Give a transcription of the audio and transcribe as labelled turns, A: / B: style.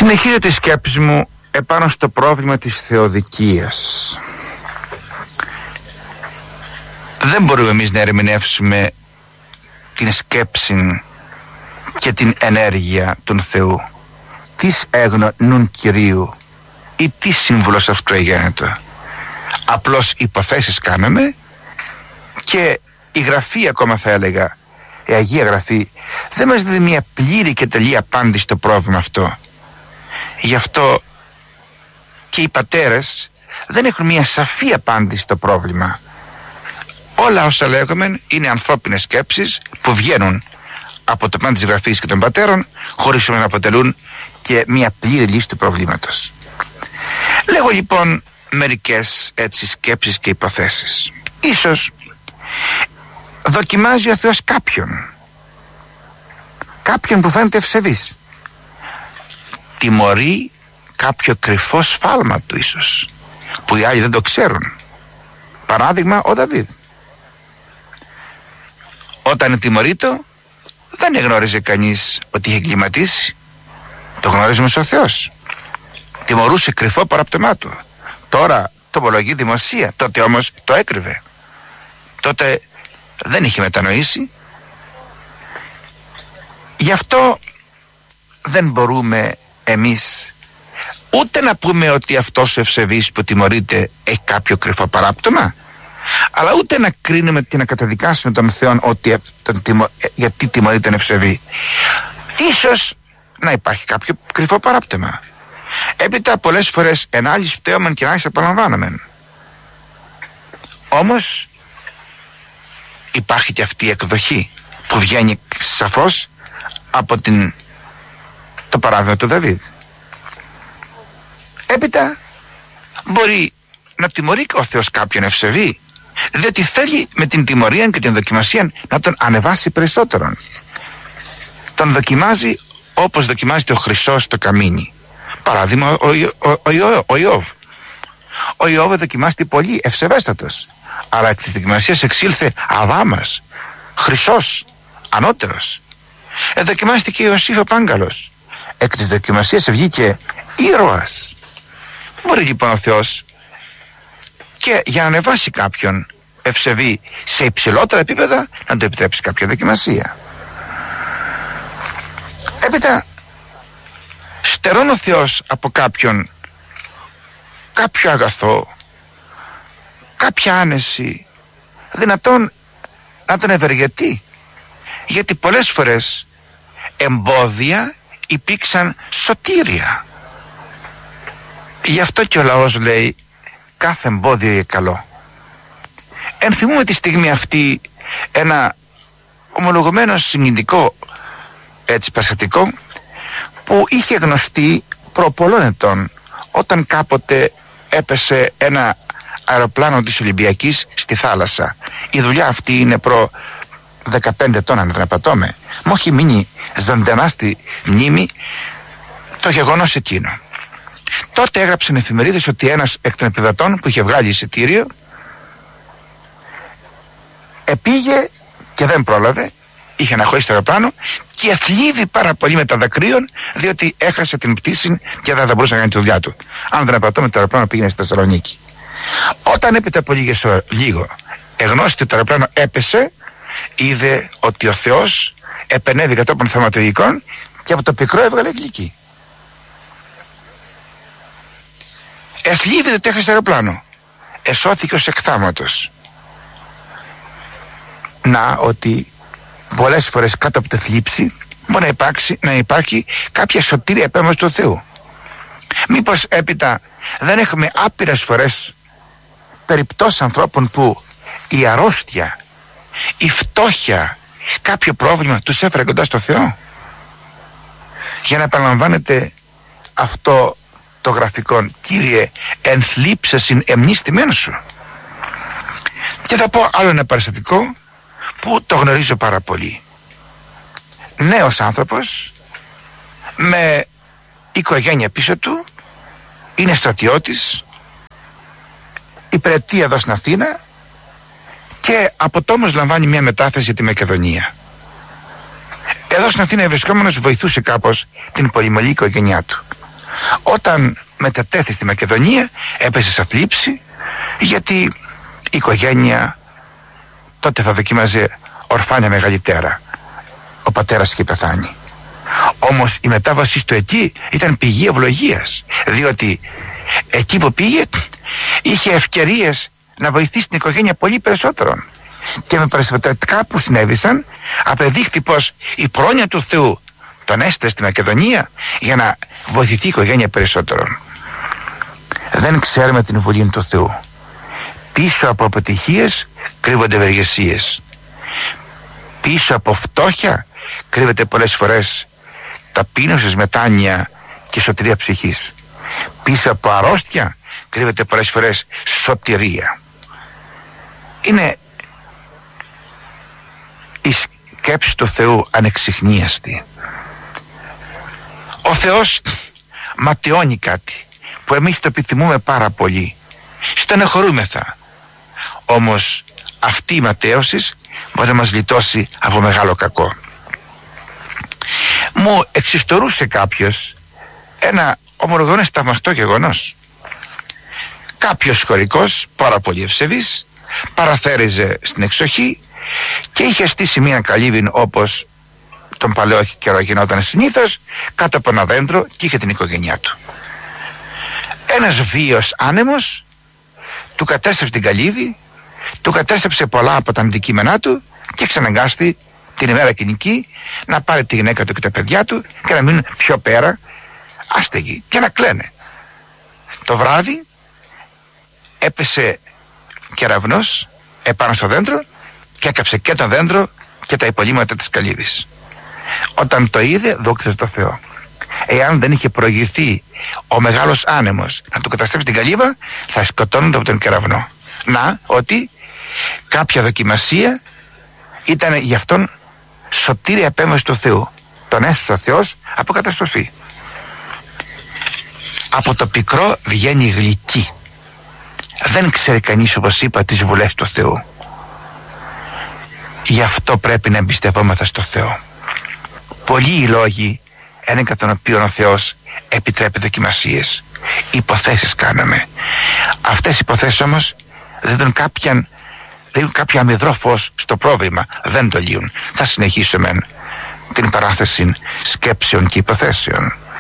A: Συνεχίζω τη σκέψη μου επάνω στο πρόβλημα της θεοδικίας. Δεν μπορούμε εμείς να ερμηνεύσουμε την σκέψη και την ενέργεια του Θεού. Τις έγνω νουν Κυρίου ή τι σύμβουλος αυτού εγένετο. Απλώς υποθέσεις κάναμε και η Γραφή, ακόμα θα έλεγα, η Αγία Γραφή, δεν μας δίνει μια πλήρη και τελεία απάντηση στο πρόβλημα αυτό. Γι' αυτό και οι πατέρες δεν έχουν μια σαφή απάντηση στο πρόβλημα. Όλα όσα λέγουμε είναι ανθρώπινες σκέψεις που βγαίνουν από το πάνω της Γραφής και των πατέρων, χωρίς να αποτελούν και μια πλήρη λύση του προβλήματος. Λέγω λοιπόν μερικές έτσι σκέψεις και υποθέσεις. Ίσως δοκιμάζει ο Θεός κάποιον που φαίνεται ευσεβής. Τιμωρεί κάποιο κρυφό σφάλμα του ίσως, που οι άλλοι δεν το ξέρουν. Παράδειγμα, ο Δαβίδ. Όταν τιμωρείτο, δεν εγνώριζε κανείς ότι είχε εγκληματίσει. Το γνωρίζουμε ο Θεός. Τιμωρούσε κρυφό παράπτωμά του. Τώρα το ομολογεί δημοσία. Τότε όμως το έκρυβε. Τότε δεν είχε μετανοήσει. Γι' αυτό δεν μπορούμε εμείς ούτε να πούμε ότι αυτός ο ευσεβής που τιμωρείται έχει κάποιο κρυφό παράπτωμα, αλλά ούτε να κρίνουμε και να καταδικάσουμε τον Θεό ότι γιατί τιμωρείται ευσεβή. Ίσως να υπάρχει κάποιο κρυφό παράπτωμα. Έπειτα πολλές φορές ενάλλης φταίωμεν και ενάλλης επαναλαμβάνομεν. Όμως υπάρχει και αυτή η εκδοχή που βγαίνει σαφώς από το παράδειγμα του Δαβίδ. Έπειτα μπορεί να τιμωρεί ο Θεός κάποιον ευσεβή, διότι θέλει με την τιμωρία και την δοκιμασία να τον ανεβάσει περισσότερον. Τον δοκιμάζει όπως δοκιμάζεται ο χρυσός στο καμίνι. Παράδειγμα ο Ιώβ. Ο Ιώβ δοκιμάστηκε πολύ ευσεβέστατος, αλλά εκ της δοκιμασίας εξήλθε αδάμας, χρυσός, ανώτερος. Δοκιμάστηκε ο Ιωσήφ ο Πάγκαλος. Εκ της δοκιμασίας βγήκε ήρωας. Μπορεί λοιπόν ο Θεός και για να ανεβάσει κάποιον ευσεβή σε υψηλότερα επίπεδα να του επιτρέψει κάποια δοκιμασία. Έπειτα στερώνει ο Θεός από κάποιον κάποιο αγαθό, κάποια άνεση, δυνατόν να τον ευεργετεί, γιατί πολλές φορές εμπόδια υπήρξαν σωτήρια. Γι' αυτό και ο λαός λέει κάθε εμπόδιο είναι καλό. Ενθυμούμε τη στιγμή αυτή ένα ομολογωμένο συγκινητικό έτσι περιστατικό που είχε γνωστεί προ πολλών ετών, όταν κάποτε έπεσε ένα αεροπλάνο της Ολυμπιακής στη θάλασσα. Η δουλειά αυτή είναι προ 15 ετών, αν δεν απατώμε. Μου έχει μείνει ζωντανά στη μνήμη το γεγονός εκείνο. Τότε έγραψαν εφημερίδες ότι ένας εκ των επιβατών που είχε βγάλει εισιτήριο επήγε και δεν πρόλαβε, είχε αναχωρήσει το αεροπλάνο και θλίβει πάρα πολύ με τα δακρύων, διότι έχασε την πτήση και δεν θα μπορούσε να κάνει τη δουλειά του. Αν δεν απατώμε, το αεροπλάνο πήγαινε στη Θεσσαλονίκη. Όταν έπειτα από λίγο εγνώστηκε το αεροπλάνο έπεσε, είδε ότι ο Θεός επενέβη κατόπιν θαυματουργικών και από το πικρό έβγαλε γλυκή. Εθλίβει ότι έχασε αεροπλάνο. Εσώθηκε ως εκ θαύματος. Να, ότι πολλές φορές κάτω από τη θλίψη μπορεί να υπάρχει κάποια σωτήρια επέμβαση του Θεού. Μήπως έπειτα δεν έχουμε άπειρες φορές περιπτώσεις ανθρώπων που η αρρώστια, η φτώχεια, κάποιο πρόβλημα τους έφερε κοντά στο Θεό, για να επαναλαμβάνεται αυτό το γραφικό, Κύριε εν θλίψεσιν εμνίστημέν σου. Και θα πω άλλο ένα περιστατικό που το γνωρίζω πάρα πολύ. Νέος άνθρωπος με οικογένεια πίσω του, είναι στρατιώτης, υπηρετεί εδώ στην Αθήνα και από τόμος λαμβάνει μια μετάθεση για τη Μακεδονία. Εδώ στην Αθήνα βρισκόμενος βοηθούσε κάπως την πολυμελή οικογένειά του. Όταν μετατέθη στη Μακεδονία έπεσε σε θλίψη, γιατί η οικογένεια τότε θα δοκίμαζε ορφάνια μεγαλύτερα. Ο πατέρας είχε πεθάνει. Όμως η μετάβαση του εκεί ήταν πηγή ευλογίας, διότι εκεί που πήγε είχε ευκαιρίες να βοηθήσει την οικογένεια πολύ περισσότερον. Και με περιστατικά που συνέβησαν απεδείχθη πως η πρόνοια του Θεού τον έστειλε στη Μακεδονία για να βοηθηθεί η οικογένεια περισσότερον. Δεν ξέρουμε την βουλή του Θεού. Πίσω από αποτυχίες κρύβονται ευεργεσίες. Πίσω από φτώχεια κρύβεται πολλές φορές ταπείνωση, μετάνοια και σωτηρία ψυχής. Πίσω από αρρώστια κρύβεται πολλές φορές σωτηρία. Είναι η σκέψη του Θεού ανεξιχνίαστη. Ο Θεός ματαιώνει κάτι που εμείς το επιθυμούμε πάρα πολύ. Στενοχωρούμεθα. Όμως αυτή η ματαίωση μπορεί να μας λιτώσει από μεγάλο κακό. Μου εξιστορούσε κάποιος ένα ομολογωμένως θαυμαστό γεγονός. Κάποιος χωρικός, πάρα πολύ ευσεβής, παραθέριζε στην εξοχή και είχε στήσει μια καλύβιν, όπως τον παλαιό καιρό γινόταν συνήθως, κάτω από ένα δέντρο, και είχε την οικογένειά του. Ένας βίος άνεμος του κατέστρεψε την καλύβη, του κατέστρεψε πολλά από τα αντικείμενά του και εξαναγκάστη την ημέρα εκείνη να πάρει τη γυναίκα του και τα παιδιά του και να μείνουν πιο πέρα άστεγοι και να κλαίνε. Το βράδυ έπεσε κεραυνός επάνω στο δέντρο και έκαψε και το δέντρο και τα υπολείμματα της καλύβης. Όταν το είδε, δόξασε το Θεό. Εάν δεν είχε προηγηθεί ο μεγάλος άνεμος να του καταστρέψει την καλύβα, θα σκοτώνονται από τον κεραυνό. Να, ότι κάποια δοκιμασία ήταν γι' αυτόν σωτήρια επέμβαση του Θεού. Τον έσωσε ο Θεός από καταστροφή. Από το πικρό βγαίνει γλυκή. Δεν ξέρει κανείς, όπως είπα, τις βουλές του Θεού. Γι' αυτό πρέπει να εμπιστευόμαστε στο Θεό. Πολλοί οι λόγοι είναι κατά τον οποίο ο Θεός επιτρέπει δοκιμασίες. Υποθέσεις κάναμε. Αυτές οι υποθέσεις όμως δίνουν κάποιο αμυδρό φως στο πρόβλημα. Δεν το λύουν. Θα συνεχίσουμε την παράθεση σκέψεων και υποθέσεων.